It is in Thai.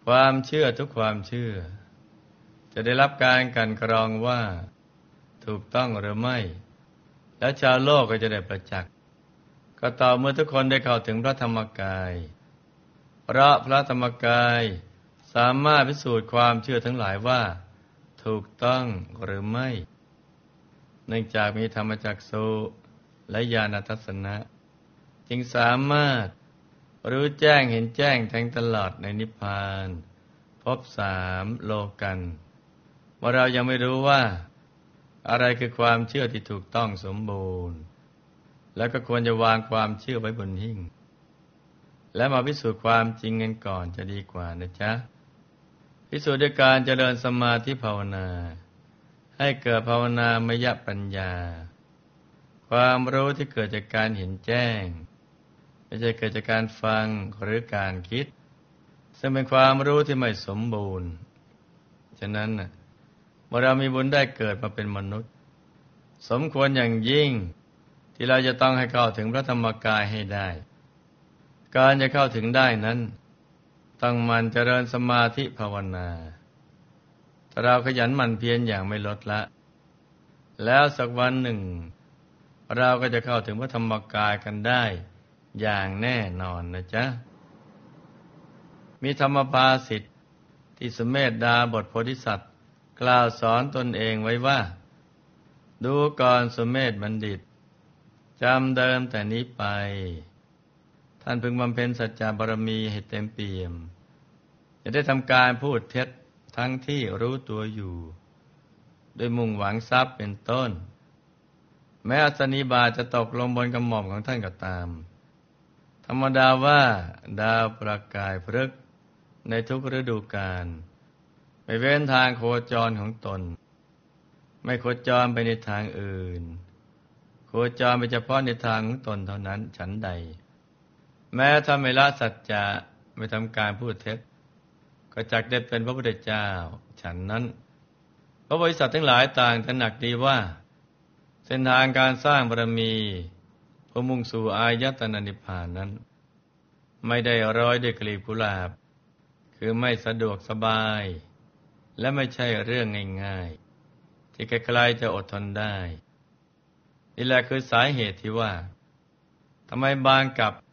ความเชื่อทุกความเชื่อจะได้รับการกลั่นกรองว่าถูกต้องหรือไม่และชาวโลกก็จะได้ประจักษ์ก็ต่อเมื่อทุกคนได้เข้าถึงพระธรรมกายเพราะพระธรรมกายสามารถพิสูจน์ความเชื่อทั้งหลายว่าถูกต้องหรือไม่เนื่องจากมีธรรมจักษุและญาณทัสสนะจึงสามารถรู้แจ้งเห็นแจ้งแทงตลอดในนิพพานพบสามโลกันว่าเรายังไม่รู้ว่าอะไรคือความเชื่อที่ถูกต้องสมบูรณ์แล้วก็ควรจะวางความเชื่อไว้บนหิ้งและมาพิสูจน์ความจริงกันก่อนจะดีกว่านะจ๊ะพิสูจน์ด้วยการเจริญสมาธิภาวนาให้เกิดภาวนามยปัญญาความรู้ที่เกิดจากการเห็นแจ้งไม่ใช่เกิดจากการฟังหรือการคิดซึ่งเป็นความรู้ที่ไม่สมบูรณ์ฉะนั้นเมื่อเรามีบุญได้เกิดมาเป็นมนุษย์สมควรอย่างยิ่งที่เราจะต้องให้เข้าถึงพระธรรมกายให้ได้การจะเข้าถึงได้นั้นต้องหมั่นเจริญสมาธิภาวนาถ้าเราขยันหมั่นเพียรอย่างไม่ลดละแล้วสักวันหนึ่งเราก็จะเข้าถึงพระธรรมกายกันได้อย่างแน่นอนนะจ๊ะมีธรรมภาษิตที่สุเมธดาบทโพธิสัตว์กล่าวสอนตนเองไว้ว่าดูก่อนสุเมธบัณฑิตจำเดิมแต่นี้ไปท่านพึงบำเพ็ญสัจจะบารมีให้เต็มเปี่ยมจะได้ทำการพูดเท็จทั้งที่รู้ตัวอยู่โดยมุ่งหวังทรัพย์เป็นต้นแม้อัศนีบาตจะตกลงบนกระหม่อมของท่านก็ตามธรรมดาว่าดาวประกายพฤกษ์ในทุกฤดูกาลไม่เว้นทางโคจรของตนไม่โคจรไปในทางอื่นโคจรไปเฉพาะในทางของตนเท่านั้นฉันใดแม้ถ้าไม่ละสัจจะไม่ทำการพูดเท็จก็จักได้เป็นพระพุทธเจ้าฉันนั้นพระบริษัททั้งหลายต่างตระหนักดีว่าเส้นทางการสร้างบารมีเพื่อมุ่งสู่อายตนะนิพพานนั้นไม่ได้ร้อยด้วยกลีบกุหลาบคือไม่สะดวกสบายและไม่ใช่เรื่องง่ายๆที่ใครๆจะอดทนได้นี่แหละคือสาเหตุที่ว่าทำไมบางกับ